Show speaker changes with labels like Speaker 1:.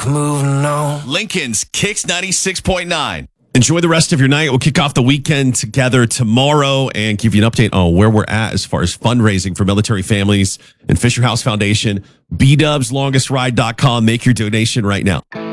Speaker 1: moving on.
Speaker 2: Lincoln's Kicks 96.9.
Speaker 3: Enjoy the rest of your night. We'll kick off the weekend together tomorrow and give you an update on where we're at as far as fundraising for military families and Fisher House Foundation. BDubsLongestRide.com. Make your donation right now.